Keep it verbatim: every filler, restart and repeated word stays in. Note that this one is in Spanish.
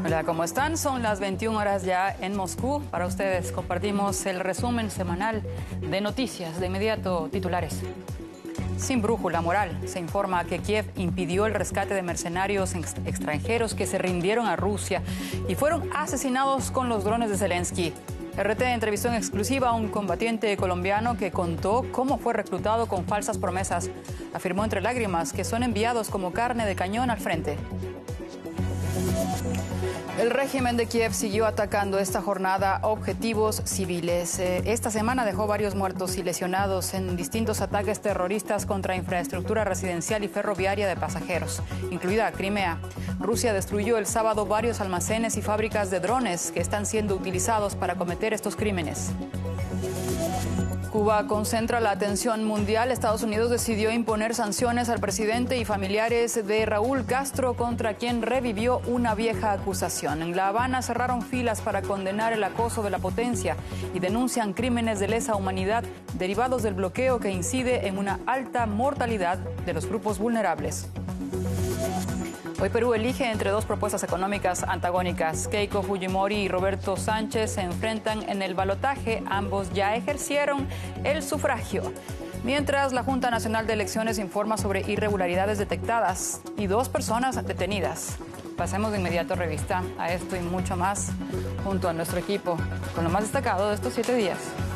Hola, ¿cómo están? Son las veintiuna horas ya en Moscú. Para ustedes compartimos el resumen semanal de noticias. De inmediato, titulares. Sin brújula moral, se informa que Kiev impidió el rescate de mercenarios ex extranjeros que se rindieron a Rusia y fueron asesinados con los drones de Zelensky. R T entrevistó en exclusiva a un combatiente colombiano que contó cómo fue reclutado con falsas promesas. Afirmó entre lágrimas que son enviados como carne de cañón al frente. El régimen de Kiev siguió atacando esta jornada objetivos civiles. Esta semana dejó varios muertos y lesionados en distintos ataques terroristas contra infraestructura residencial y ferroviaria de pasajeros, incluida Crimea. Rusia destruyó el sábado varios almacenes y fábricas de drones que están siendo utilizados para cometer estos crímenes. Cuba concentra la atención mundial. Estados Unidos decidió imponer sanciones al presidente y familiares de Raúl Castro, contra quien revivió una vieja acusación. En La Habana cerraron filas para condenar el acoso de la potencia y denuncian crímenes de lesa humanidad derivados del bloqueo que incide en una alta mortalidad de los grupos vulnerables. Hoy Perú elige entre dos propuestas económicas antagónicas. Keiko Fujimori y Roberto Sánchez se enfrentan en el balotaje. Ambos ya ejercieron el sufragio. Mientras, la Junta Nacional de Elecciones informa sobre irregularidades detectadas y dos personas detenidas. Pasemos de inmediato revista a esto y mucho más junto a nuestro equipo con lo más destacado de estos siete días.